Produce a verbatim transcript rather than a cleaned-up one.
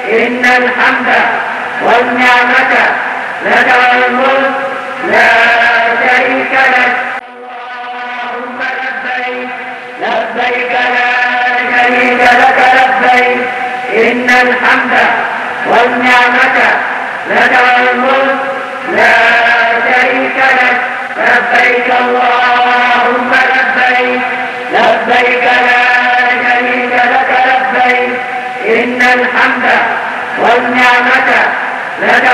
إن الحمد والنعمة لك والملك لا شريك لك. اللهم لبيك لبيك لا شريك لك لبيك إن الحمد والنعمة لك والملك لا شريك لك. لبيك اللهم لبيك لبيك لا شريك لك لبيك إن الحمد والنعمة لك